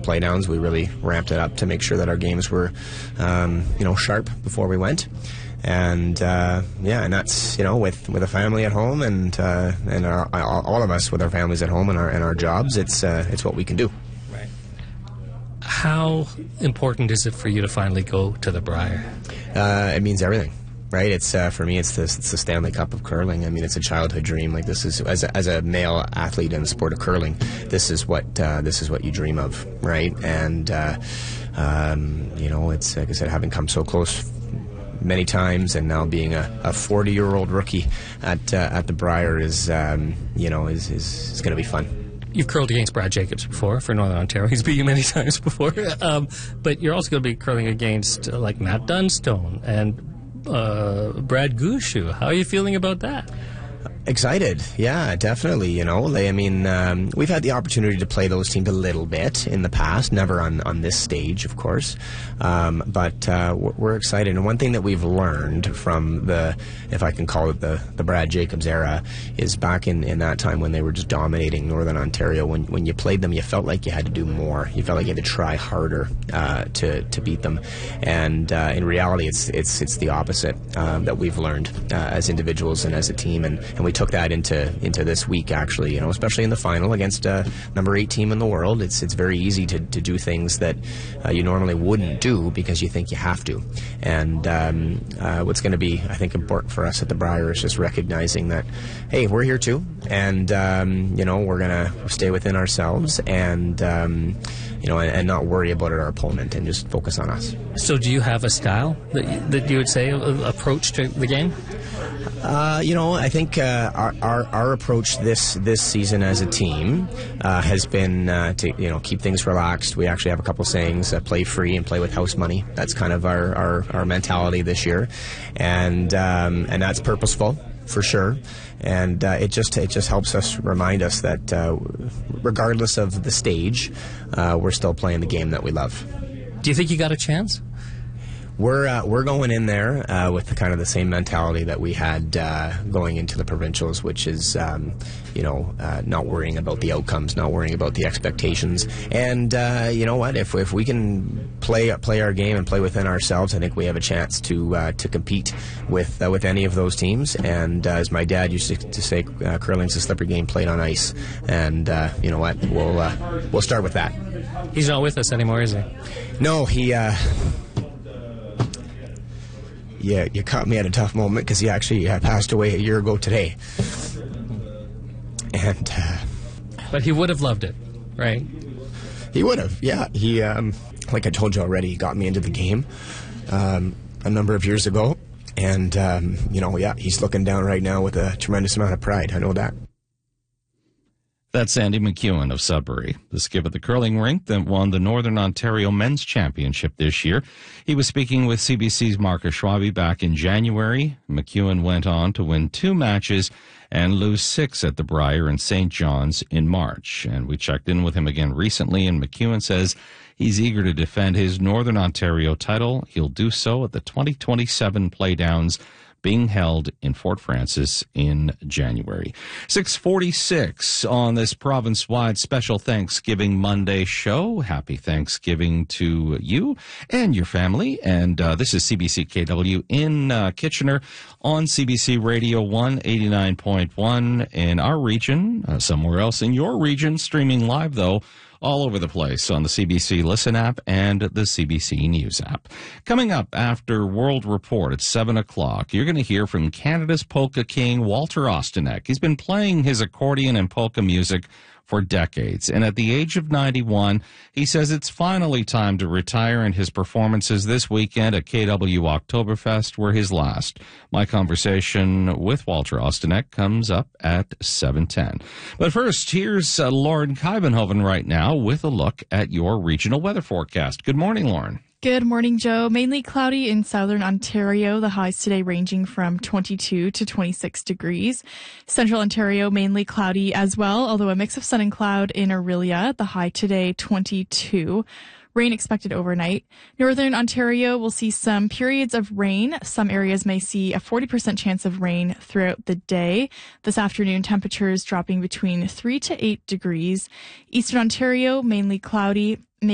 playdowns, we really ramped it up to make sure that our games were, sharp before we went. And and that's with a family at home and all of us with our families at home and our jobs, it's what we can do. Right. How important is it for you to finally go to the Brier? It means everything. Right, it's for me. It's the Stanley Cup of curling. I mean, it's a childhood dream. Like, this is as a male athlete in the sport of curling, this is what you dream of, right? And it's like I said, having come so close many times, and now being a 40-year-old rookie at the Brier is going to be fun. You've curled against Brad Jacobs before for Northern Ontario. He's beat you many times before, but you're also going to be curling against like Matt Dunstone and Brad Gushue. How are you feeling about that? Excited, yeah, definitely. We've had the opportunity to play those teams a little bit in the past, never on this stage, of course, but we're excited. And one thing that we've learned from if I can call it the Brad Jacobs era, is back in that time when they were just dominating Northern Ontario, when you played them, you felt like you had to do more. You felt like you had to try harder to beat them. And in reality, it's the opposite that we've learned as individuals and as a team, and we took that into this week, actually, especially in the final against number 8 team in the world. It's very easy to do things that you normally wouldn't do because you think you have to. And what's going to be, I think, important for us at the Brier is just recognizing that, hey, we're here too, and we're going to stay within ourselves and and not worry about our opponent and just focus on us. So do you have a style that you would say, approach to the game? I think our approach this season as a team has been to keep things relaxed. We actually have a couple sayings: play free and play with house money. That's kind of our mentality this year, and that's purposeful for sure. And it just helps us remind us that regardless of the stage, we're still playing the game that we love. Do you think you got a chance? We're going in there with the same mentality that we had going into the provincials, which is not worrying about the outcomes, not worrying about the expectations, and you know what? If we can play our game and play within ourselves, I think we have a chance to compete with any of those teams. And as my dad used to say, curling's a slippery game played on ice, and you know what? We'll start with that. He's not with us anymore, is he? No, he. Yeah, you caught me at a tough moment because he actually passed away a year ago today. And but he would have loved it, right? He would have, yeah. He, like I told you already, he got me into the game a number of years ago. And, he's looking down right now with a tremendous amount of pride. I know that. That's Andy McEwen of Sudbury, the skip at the curling rink that won the Northern Ontario Men's Championship this year. He was speaking with CBC's Marcus Schwabe back in January. McEwen went on to win 2 matches and lose 6 at the Brier and St. John's in March. And we checked in with him again recently, and McEwen says he's eager to defend his Northern Ontario title. He'll do so at the 2027 Playdowns being held in Fort Francis in January. 6:46 on this province-wide special Thanksgiving Monday show. Happy Thanksgiving to you and your family. And this is CBC KW in Kitchener on CBC Radio 189.1 in our region, somewhere else in your region, streaming live, though, all over the place on the CBC Listen app and the CBC News app. Coming up after World Report at 7 o'clock, you're going to hear from Canada's polka king, Walter Ostanek. He's been playing his accordion and polka music for decades, and at the age of 91, he says it's finally time to retire, and his performances this weekend at KW Oktoberfest were his last. My conversation with Walter Ostanek comes up at 7:10. But first, here's Lauren Kuyvenhoven right now with a look at your regional weather forecast. Good morning, Lauren. Good morning, Joe. Mainly cloudy in southern Ontario. The highs today ranging from 22 to 26 degrees. Central Ontario, mainly cloudy as well, although a mix of sun and cloud in Orillia. The high today, 22. Rain expected overnight. Northern Ontario will see some periods of rain. Some areas may see a 40% chance of rain throughout the day. This afternoon, temperatures dropping between 3 to 8 degrees. Eastern Ontario, mainly cloudy.